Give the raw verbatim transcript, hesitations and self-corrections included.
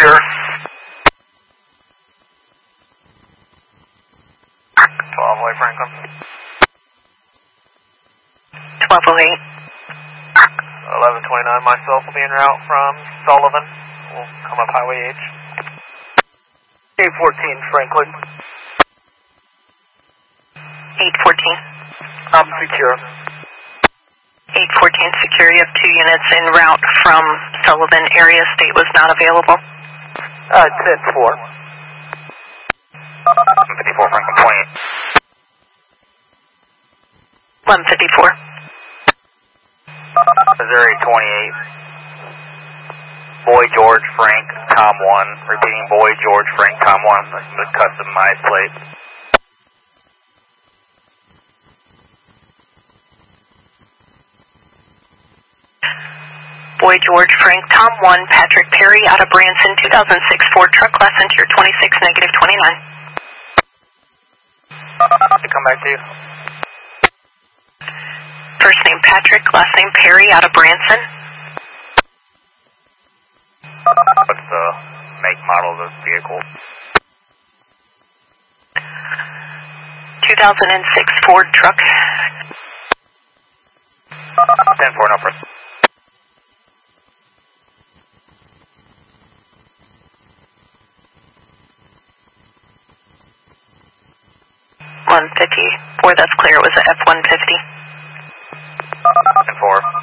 secure. twelve oh eight Franklin. twelve oh eight. eleven twenty-nine, myself will be en route from Sullivan. We'll come up Highway H. eight fourteen Franklin. eight fourteen. I'm secure. eight fourteen secure. You have two units en route from Sullivan. Area state was not available. Uh, ten four. fifty-four Franklin twenty. one fifty-four. Missouri twenty-eight. Boy George Frank, com one. Repeating, Boy George Frank, com one. The customized plate. Boy George Frank, Tom one, Patrick Perry out of Branson, two thousand six Ford truck, class interior twenty-six, negative twenty-nine. Come back to you. First name Patrick, last name Perry out of Branson. What's the make model of the vehicle? two thousand six Ford truck. ten four, no problem. one fifty-four, that's clear. It was a F one fifty. ten four.